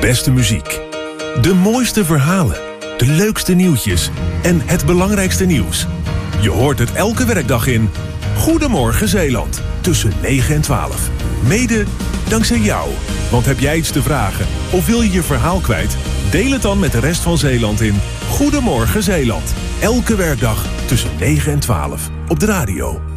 beste muziek. De mooiste verhalen. De leukste nieuwtjes. En het belangrijkste nieuws. Je hoort het elke werkdag in Goedemorgen Zeeland. Tussen 9 en 12. Mede dankzij jou. Want heb jij iets te vragen of wil je je verhaal kwijt? Deel het dan met de rest van Zeeland in Goedemorgen Zeeland. Elke werkdag tussen 9 en 12 op de radio.